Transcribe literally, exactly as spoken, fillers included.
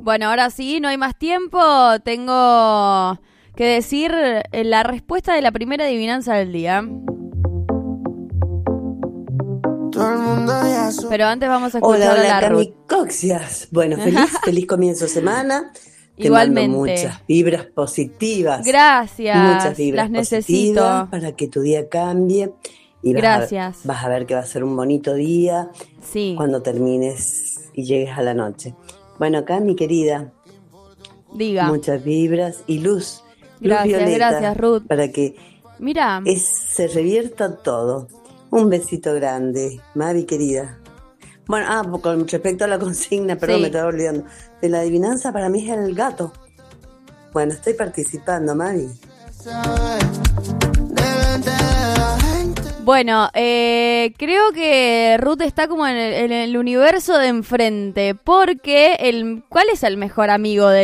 Bueno, ahora sí, no hay más tiempo. Tengo que decir la respuesta de la primera adivinanza del día. Todo el mundo ya su- Pero antes vamos a escuchar Hola, a hola, la Cami Ruth. Coxias. Bueno, feliz, feliz comienzo de semana. Te Igualmente. mando muchas vibras positivas. Gracias. Muchas vibras Las necesito. positivas para que tu día cambie. Y vas Gracias. A, vas a ver que va a ser un bonito día Sí. cuando termines y llegues a la noche. Bueno, acá, mi querida, Diga. muchas vibras y luz. Luz Gracias, violeta. gracias, Ruth. Para que Mira. es, se revierta todo. Un besito grande, Mavi querida. Bueno, ah, con respecto a la consigna, perdón, Sí. me estaba olvidando. De la adivinanza para mí es el gato. Bueno, estoy participando, Mavi. Bueno, eh, creo que Ruth está como en el, en el universo de enfrente, porque el, ¿cuál es el mejor amigo de